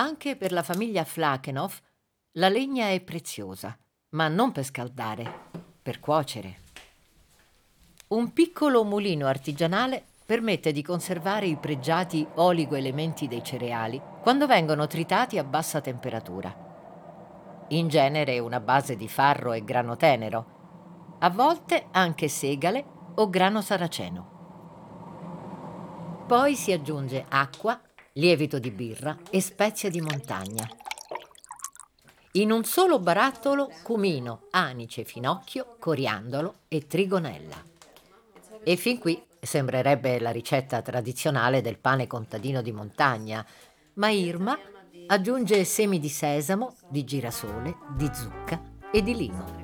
Anche per la famiglia Flakenoff la legna è preziosa, ma non per scaldare, per cuocere. Un piccolo mulino artigianale permette di conservare i pregiati oligoelementi dei cereali quando vengono tritati a bassa temperatura. In genere una base di farro e grano tenero, a volte anche segale o grano saraceno. Poi si aggiunge acqua, lievito di birra e spezie di montagna. In un solo barattolo cumino, anice, finocchio, coriandolo e trigonella. E fin qui sembrerebbe la ricetta tradizionale del pane contadino di montagna, ma Irma aggiunge semi di sesamo, di girasole, di zucca e di lino.